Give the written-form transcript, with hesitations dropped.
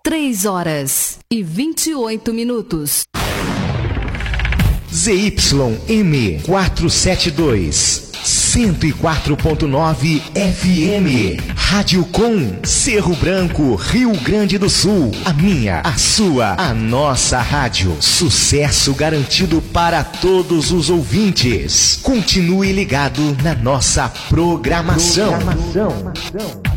3h28. ZYM 472, 104.9 FM. Rádio Com, Cerro Branco, Rio Grande do Sul. A minha, a sua, a nossa rádio. Sucesso garantido para todos os ouvintes. Continue ligado na nossa programação.